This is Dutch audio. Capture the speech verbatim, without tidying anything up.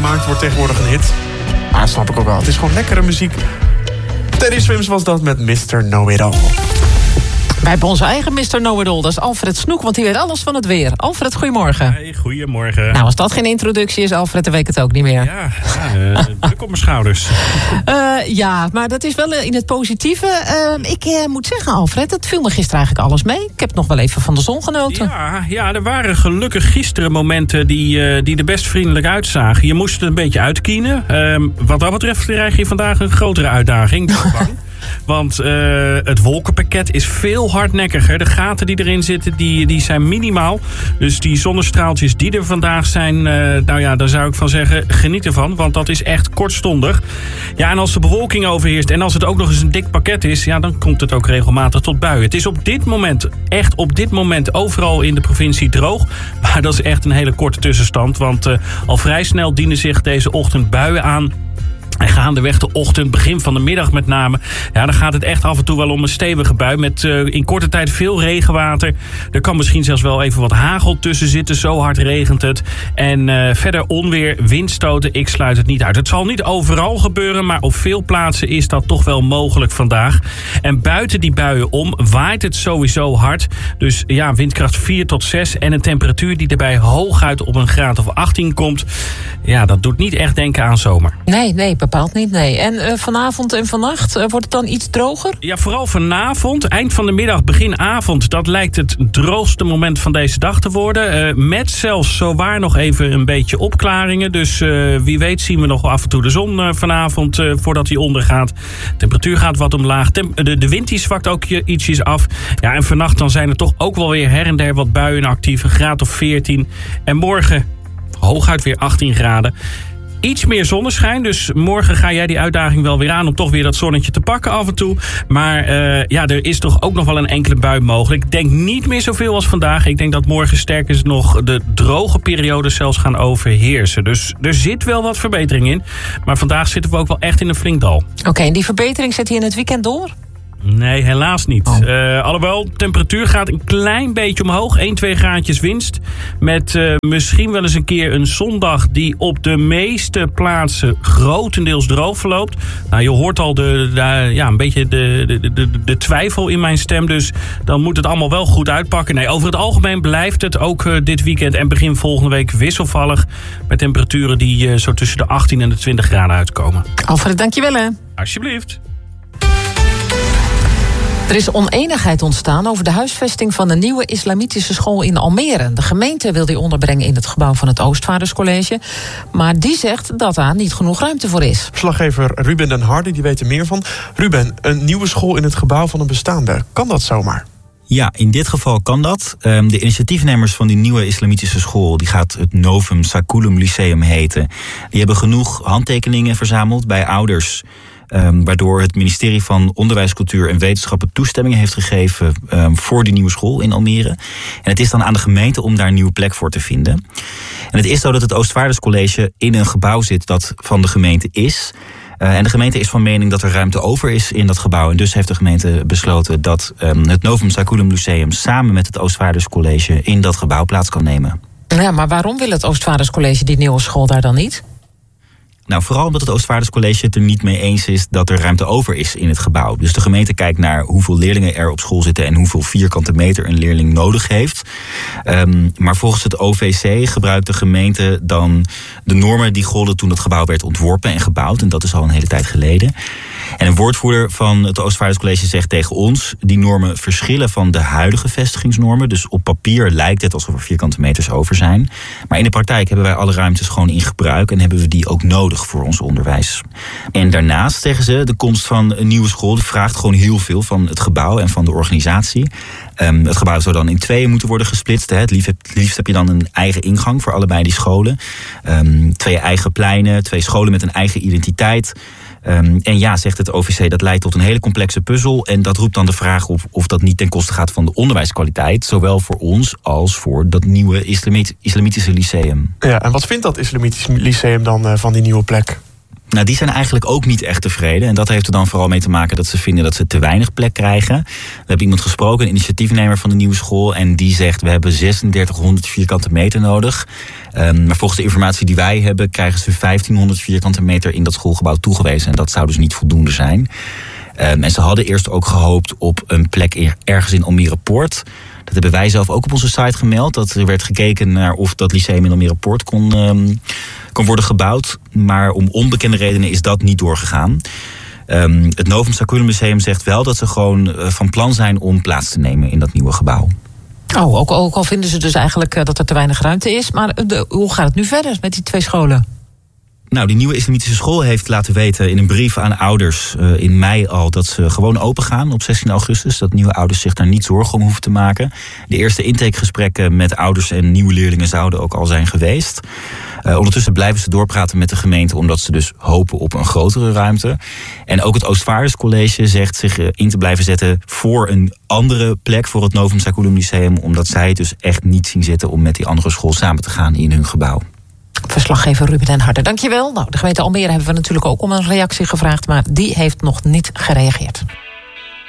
gemaakt wordt tegenwoordig een hit. Maar dat snap ik ook wel. Het is gewoon lekkere muziek. Teddy Swims was dat met mister Know-It-All. Wij hebben onze eigen mister Know-It-All. Dat is Alfred Snoek, want die weet alles van het weer. Alfred, goedemorgen. Hey, goedemorgen. Nou, als dat geen introductie is, Alfred, dan weet ik het ook niet meer. Ja, ja uh, druk op mijn schouders. Uh, ja, maar dat is wel in het positieve. Uh, ik uh, moet zeggen, Alfred, het viel me gisteren eigenlijk alles mee. Ik heb nog wel even van de zon genoten. Ja, ja er waren gelukkig gisteren momenten die, uh, die er best vriendelijk uitzagen. Je moest het een beetje uitkienen. Uh, wat dat betreft krijg je vandaag een grotere uitdaging. Ben ik bang. Want uh, het wolkenpakket is veel hardnekkiger. De gaten die erin zitten, die, die zijn minimaal. Dus die zonnestraaltjes die er vandaag zijn... Uh, nou ja, daar zou ik van zeggen, geniet ervan. Want dat is echt kortstondig. Ja, en als de bewolking overheerst... en als het ook nog eens een dik pakket is... ja, dan komt het ook regelmatig tot buien. Het is op dit moment, echt op dit moment... overal in de provincie droog. Maar dat is echt een hele korte tussenstand. Want uh, al vrij snel dienen zich deze ochtend buien aan... En gaandeweg de ochtend, begin van de middag met name... ja, dan gaat het echt af en toe wel om een stevige bui... met uh, in korte tijd veel regenwater. Er kan misschien zelfs wel even wat hagel tussen zitten. Zo hard regent het. En uh, verder onweer, windstoten, ik sluit het niet uit. Het zal niet overal gebeuren... maar op veel plaatsen is dat toch wel mogelijk vandaag. En buiten die buien om waait het sowieso hard. Dus ja, windkracht vier tot zes... en een temperatuur die erbij hooguit op een graad of achttien komt... ja, dat doet niet echt denken aan zomer. Nee, nee, bepaald niet, nee. En uh, vanavond en vannacht, uh, wordt het dan iets droger? Ja, vooral vanavond, eind van de middag, begin avond... dat lijkt het droogste moment van deze dag te worden. Uh, met zelfs zowaar nog even een beetje opklaringen. Dus uh, wie weet zien we nog af en toe de zon uh, vanavond... Uh, voordat hij ondergaat. De temperatuur gaat wat omlaag. Tem- de, de wind die zwakt ook ietsjes af. Ja, en vannacht dan zijn er toch ook wel weer her en der wat buien actief. Een graad of veertien. En morgen hooguit weer achttien graden. Iets meer zonneschijn, dus morgen ga jij die uitdaging wel weer aan... om toch weer dat zonnetje te pakken af en toe. Maar uh, ja, er is toch ook nog wel een enkele bui mogelijk. Ik denk niet meer zoveel als vandaag. Ik denk dat morgen sterkers nog de droge periodes zelfs gaan overheersen. Dus er zit wel wat verbetering in. Maar vandaag zitten we ook wel echt in een flink dal. Oké, okay, en die verbetering zet hij in het weekend door? Nee, helaas niet. Oh. Uh, alhoewel, de temperatuur gaat een klein beetje omhoog. één, twee graadjes winst. Met uh, misschien wel eens een keer een zondag... die op de meeste plaatsen grotendeels droog verloopt. Nou, je hoort al de, de, ja, een beetje de, de, de, de twijfel in mijn stem. Dus dan moet het allemaal wel goed uitpakken. Nee, over het algemeen blijft het ook uh, dit weekend... en begin volgende week wisselvallig. Met temperaturen die uh, zo tussen de achttien en de twintig graden uitkomen. Alfred, dankjewel hè. Alsjeblieft. Er is oneenigheid ontstaan over de huisvesting van een nieuwe islamitische school in Almere. De gemeente wil die onderbrengen in het gebouw van het Oostvaarderscollege. Maar die zegt dat daar niet genoeg ruimte voor is. Verslaggever Ruben den Hardy, die weet er meer van. Ruben, een nieuwe school in het gebouw van een bestaande. Kan dat zomaar? Ja, in dit geval kan dat. Um, de initiatiefnemers van die nieuwe islamitische school... die gaat het Novum Saculum Lyceum heten. Die hebben genoeg handtekeningen verzameld bij ouders... Um, waardoor het ministerie van Onderwijs, Cultuur en Wetenschappen toestemming heeft gegeven um, voor die nieuwe school in Almere. En het is dan aan de gemeente om daar een nieuwe plek voor te vinden. En het is zo dat het Oostvaarderscollege in een gebouw zit dat van de gemeente is. Uh, en de gemeente is van mening dat er ruimte over is in dat gebouw. En dus heeft de gemeente besloten dat um, het Novum Saculum Lyceum samen met het Oostvaarderscollege in dat gebouw plaats kan nemen. Ja, maar waarom wil het Oostvaarderscollege die nieuwe school daar dan niet? Nou, vooral omdat het Oostvaarderscollege het er niet mee eens is dat er ruimte over is in het gebouw. Dus de gemeente kijkt naar hoeveel leerlingen er op school zitten en hoeveel vierkante meter een leerling nodig heeft. Um, maar volgens het O V C gebruikt de gemeente dan de normen die golden toen het gebouw werd ontworpen en gebouwd. En dat is al een hele tijd geleden. En een woordvoerder van het Oostvaarderscollege zegt tegen ons: die normen verschillen van de huidige vestigingsnormen. Dus op papier lijkt het alsof er vierkante meters over zijn. Maar in de praktijk hebben wij alle ruimtes gewoon in gebruik en hebben we die ook nodig voor ons onderwijs. En daarnaast, zeggen ze, de komst van een nieuwe school vraagt gewoon heel veel van het gebouw en van de organisatie. Um, het gebouw zou dan in tweeën moeten worden gesplitst. Hè. Het liefst, het liefst heb je dan een eigen ingang voor allebei die scholen. Um, twee eigen pleinen, twee scholen met een eigen identiteit. Um, en ja, zegt het O V C, dat leidt tot een hele complexe puzzel. En dat roept dan de vraag op of dat niet ten koste gaat van de onderwijskwaliteit. Zowel voor ons als voor dat nieuwe islamit- islamitische lyceum. Ja, en wat vindt dat islamitische lyceum dan uh, van die nieuwe plek? Nou, die zijn eigenlijk ook niet echt tevreden. En dat heeft er dan vooral mee te maken dat ze vinden dat ze te weinig plek krijgen. We hebben iemand gesproken, een initiatiefnemer van de nieuwe school. En die zegt, we hebben zesendertighonderd vierkante meter nodig. Um, maar volgens de informatie die wij hebben, krijgen ze vijftienhonderd vierkante meter in dat schoolgebouw toegewezen. En dat zou dus niet voldoende zijn. Um, en ze hadden eerst ook gehoopt op een plek ergens in Almere Poort. Dat hebben wij zelf ook op onze site gemeld. Dat er werd gekeken naar of dat lyceum in Almere Poort kon, um, kon worden gebouwd. Maar om onbekende redenen is dat niet doorgegaan. Um, het Novum Saculum Museum zegt wel dat ze gewoon uh, van plan zijn om plaats te nemen in dat nieuwe gebouw. Oh, ook, ook al vinden ze dus eigenlijk uh, dat er te weinig ruimte is. Maar de, hoe gaat het nu verder met die twee scholen? Nou, die nieuwe islamitische school heeft laten weten in een brief aan ouders uh, in mei al dat ze gewoon open gaan op zestien augustus. Dat nieuwe ouders zich daar niet zorgen om hoeven te maken. De eerste intakegesprekken met ouders en nieuwe leerlingen zouden ook al zijn geweest. Uh, ondertussen blijven ze doorpraten met de gemeente omdat ze dus hopen op een grotere ruimte. En ook het Oostvaarderscollege zegt zich uh, in te blijven zetten voor een andere plek voor het Novum Saculum Lyceum. Omdat zij het dus echt niet zien zitten om met die andere school samen te gaan in hun gebouw. Verslaggever Ruben den Harder, dankjewel. Nou, de gemeente Almere hebben we natuurlijk ook om een reactie gevraagd, maar die heeft nog niet gereageerd.